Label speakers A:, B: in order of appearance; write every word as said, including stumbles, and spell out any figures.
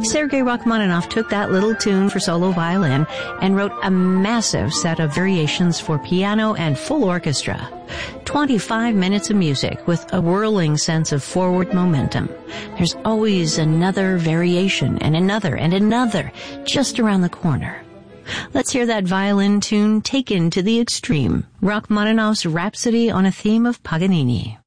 A: Sergei Rachmaninoff took that little tune for solo violin and wrote a massive set of variations for piano and full orchestra. twenty-five minutes of music with a whirling sense of forward momentum. There's always another variation and another and another just around the corner. Let's hear that violin tune taken to the extreme, Rachmaninoff's Rhapsody on a Theme of Paganini.